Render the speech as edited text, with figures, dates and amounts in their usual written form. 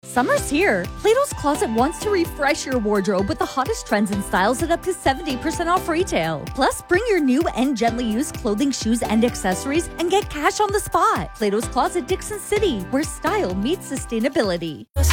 Summer's here. Plato's Closet wants to refresh your wardrobe with the hottest trends and styles at up to 70% off retail. Plus, bring your new and gently used clothing, shoes, and accessories and get cash on the spot. Plato's Closet, Dixon City, where style meets sustainability.